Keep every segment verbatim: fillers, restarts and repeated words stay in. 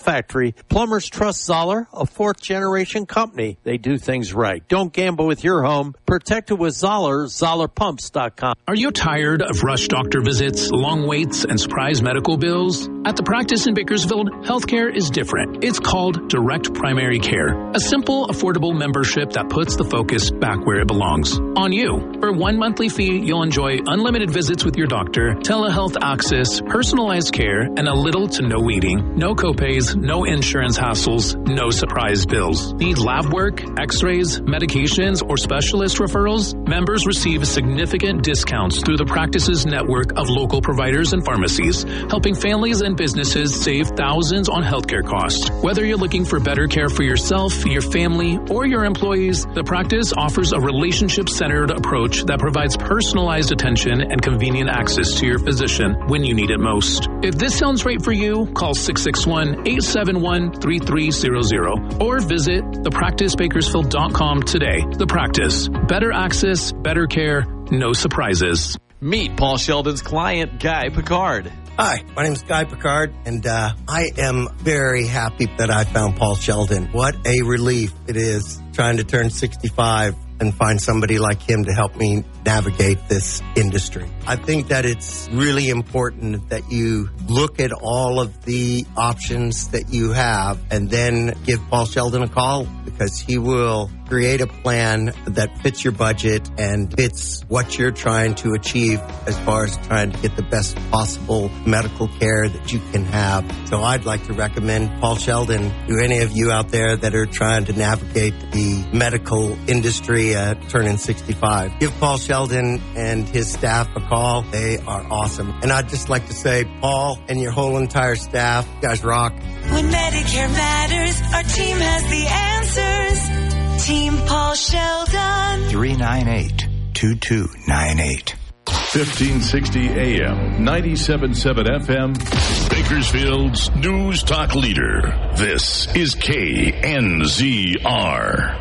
factory. Plumbers trust Zoller, a fourth-generation company. They do things right. Don't gamble with your home. Protect it with Zoller, Zoller Pumps dot com. Are you tired of rush doctor visits, long waits, and surprise medical bills? At the practice in Bakersfield, healthcare is different. It's called Direct Primary Care, a simple, affordable membership that puts the focus back where it belongs, on you. For one monthly fee, you'll enjoy unlimited visits with your doctor, telehealth access, personalized care, and a little to no waiting. No copays, no insurance hassles, no surprise bills. Need lab work, x-rays, medications, or specialist referrals? Members receive significant discounts through the practice's network of local providers and pharmacies, helping families and businesses save thousands on healthcare costs. Whether you're looking for better care for yourself, your family, or your employees, the practice offers a relationship-centered approach that provides personalized attention and convenient access to your physician when you need it most. If this sounds right for you, call six six one, eight seven one, three three zero zero or visit the practice bakersfield dot com today. The Practice. Better access, better care, no surprises. Meet Paul Sheldon's client, Guy Picard. Hi, my name is Guy Picard, and uh, I am very happy that I found Paul Sheldon. What a relief it is trying to turn sixty-five and find somebody like him to help me navigate this industry. I think that it's really important that you look at all of the options that you have and then give Paul Sheldon a call, because he will create a plan that fits your budget and fits what you're trying to achieve as far as trying to get the best possible medical care that you can have. So I'd like to recommend Paul Sheldon to any of you out there that are trying to navigate the medical industry at turning sixty-five. Give Paul Sheldon and his staff a call. They are awesome. And I'd just like to say, Paul and your whole entire staff, you guys rock. When Medicare matters, our team has the answers. Team Paul Sheldon. three nine eight, two two nine eight. fifteen sixty A M, ninety-seven point seven F M, Bakersfield's News Talk Leader. This is K N Z R.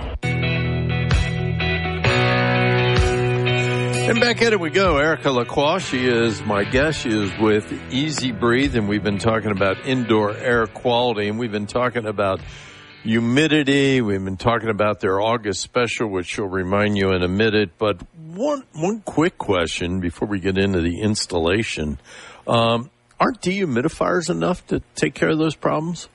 And back at it we go. Erica Lacroix, she is my guest. She is with Easy Breathe, and we've been talking about indoor air quality, and we've been talking about humidity. We've been talking about their August special, which she'll remind you in a minute. But one one quick question before we get into the installation. Um, aren't dehumidifiers enough to take care of those problems?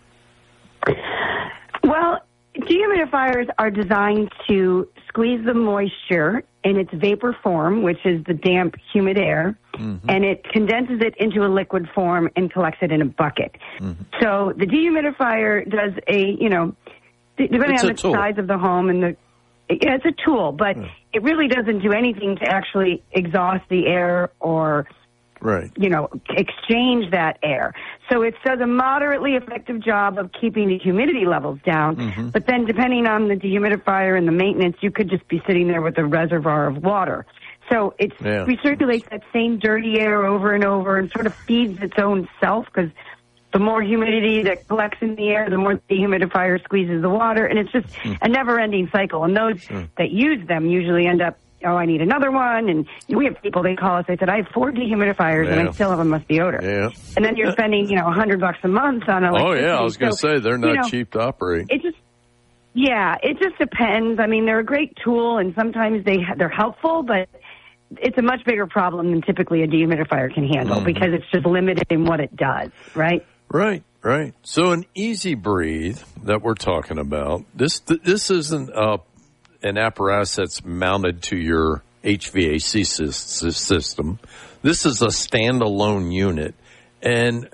Well, dehumidifiers are designed to squeeze the moisture in its vapor form, which is the damp, humid air, mm-hmm. and it condenses it into a liquid form and collects it in a bucket. Mm-hmm. So the dehumidifier does a, you know, depending it's on the tool. size of the home and the, yeah, it's a tool, but yeah. it really doesn't do anything to actually exhaust the air or, right. you know, exchange that air. So it does a moderately effective job of keeping the humidity levels down. Mm-hmm. But then depending on the dehumidifier and the maintenance, you could just be sitting there with a reservoir of water. So it yeah. recirculates that same dirty air over and over and sort of feeds its own self, because the more humidity that collects in the air, the more the dehumidifier squeezes the water. And it's just mm. a never-ending cycle. And those mm. that use them usually end up, oh, I need another one. And we have people, they call us, they said, I have four dehumidifiers yeah. and I still have a musty odor. Yeah. And then you're spending, you know, a hundred bucks a month on electricity. Oh, yeah, I was going to so, say, they're not you know, cheap to operate. It just, yeah, it just depends. I mean, they're a great tool, and sometimes they, they're helpful, but it's a much bigger problem than typically a dehumidifier can handle mm-hmm. because it's just limited in what it does, right? Right. Right. So an Easy Breathe that we're talking about, this this isn't uh, an apparatus that's mounted to your H V A C system. This is a standalone unit. And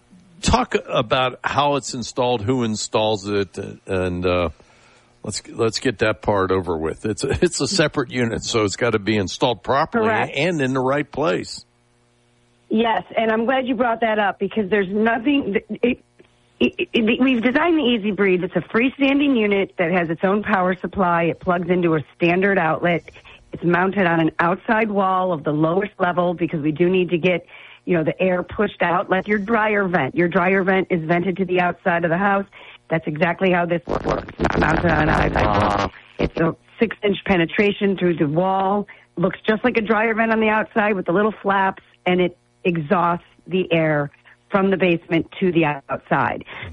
talk about how it's installed, who installs it, and uh, let's let's get that part over with. It's a, it's a separate unit, so it's got to be installed properly Correct. And in the right place. Yes, and I'm glad you brought that up, because there's nothing. It, it, it, we've designed the Easy Breathe. It's a freestanding unit that has its own power supply. It plugs into a standard outlet. It's mounted on an outside wall of the lowest level, because we do need to get, you know, the air pushed out like your dryer vent. Your dryer vent is vented to the outside of the house. That's exactly how this works. It's mounted on an outside wall. It's a six-inch penetration through the wall. Looks just like a dryer vent on the outside with the little flaps, and it exhausts the air from the basement to the outside.